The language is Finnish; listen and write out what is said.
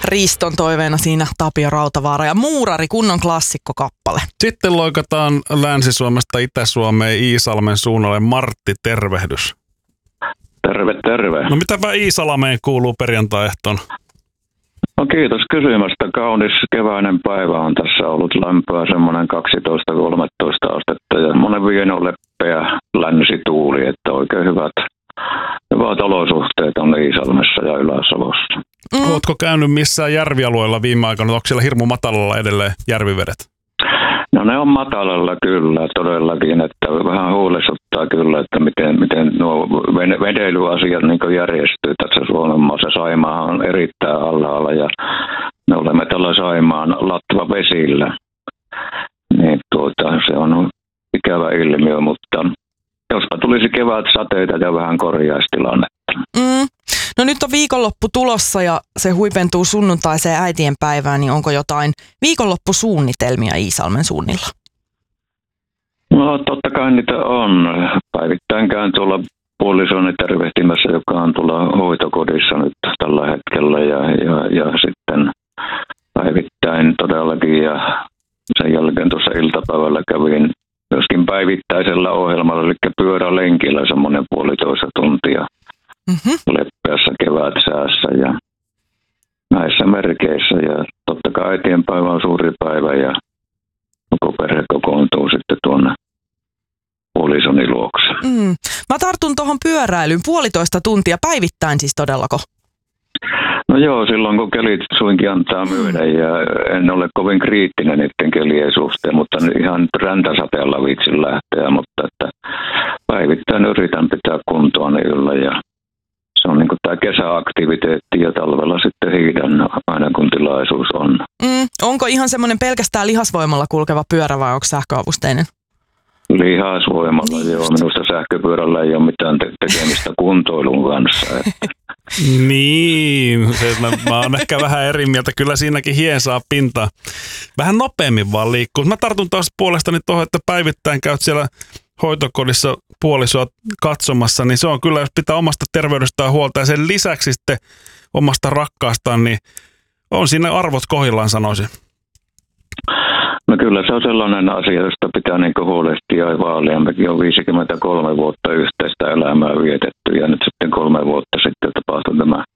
Riston toiveena siinä Tapio Rautavaara ja Muurari, kunnon klassikkokappale. Sitten loikataan Länsi-Suomesta Itä-Suomeen Iisalmen suunnalle. Martti, tervehdys. Terve, terve. No mitäpä Iisalmeen kuuluu perjantai-ehtona? No kiitos kysymästä. Kaunis keväinen päivä on tässä ollut, lämpöä semmoinen 12-13 astetta ja monen vieno leppeä länsituuli, että oikein hyvät olosuhteet on Iisalmessa ja Ylä-Savossa. Ootko käynyt missään järvialueella viime aikoina? Onko siellä hirmu matalalla edelleen järvivedet? No ne on matalalla kyllä todellakin, että vähän huolestuttaa kyllä, että miten nuo vedeilyasiat niin järjestyy tässä Suomen maassa. Saimaa on erittäin alhaalla ja me olemme tällä Saimaan latvavesillä. Niin se on ikävä ilmiö, mutta jospa tulisi kevät sateita ja vähän korjaistilannetta. No nyt on viikonloppu tulossa ja se huipentuu sunnuntaiseen äitienpäivään, niin onko jotain viikonloppusuunnitelmia Iisalmen suunnilla? No totta kai niitä on. Päivittäin käyn tuolla puolisoni tervehtimässä, joka on tuolla hoitokodissa nyt tällä hetkellä ja sitten päivittäin todellakin ja sen jälkeen tuossa iltapäivällä kävin myöskin päivittäisellä ohjelmalla, eli pyörälenkillä semmoinen 1,5 tuntia. Leppeässä kevätsäässä ja näissä merkeissä. Ja totta kai äitienpäivä on suuri päivä ja koko perhe kokoontuu sitten tuonne puolisoni luokse. Mä tartun tuohon pyöräilyyn 1,5 tuntia päivittäin siis todellako? No joo, silloin kun kelit suinkin antaa myydä ja en ole kovin kriittinen niiden kelien suhteen, mutta ihan räntäsateella viitsin lähteä, mutta että päivittäin yritän pitää kuntoani yllä ja se on niin kuin tämä kesäaktiviteetti ja talvella sitten hiihdän aina kun tilaisuus on. Onko ihan semmoinen pelkästään lihasvoimalla kulkeva pyörä vai onko sähköavusteinen? Lihasvoimalla, joo. Minusta sähköpyörällä ei ole mitään tekemistä kuntoilun kanssa. Että. Niin, mä oon ehkä vähän eri mieltä. Kyllä siinäkin hien saa pintaa. Vähän nopeammin vaan liikkuu. Mä tartun taas puolestani tuohon, että päivittäin käyt siellä hoitokodissa puolisoa katsomassa, niin se on kyllä, jos pitää omasta terveydestään huolta ja sen lisäksi sitten omasta rakkaastaan, niin on siinä arvot kohdillaan, sanoisin. No kyllä se on sellainen asia, josta pitää niin huolehtia ja vaalia. Mekin on 53 vuotta yhteistä elämää vietetty ja nyt sitten 3 vuotta sitten tapahtui tämä